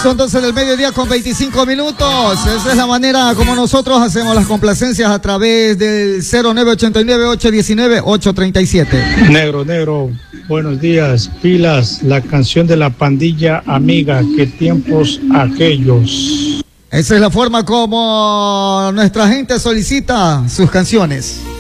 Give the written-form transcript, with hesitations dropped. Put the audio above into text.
Son 12 del mediodía con 25 minutos. Esa es la manera como nosotros hacemos las complacencias a través del 0989-819-837. Negro, buenos días. Pilas, la canción de la pandilla amiga, qué tiempos aquellos. Esa es la forma como nuestra gente solicita sus canciones.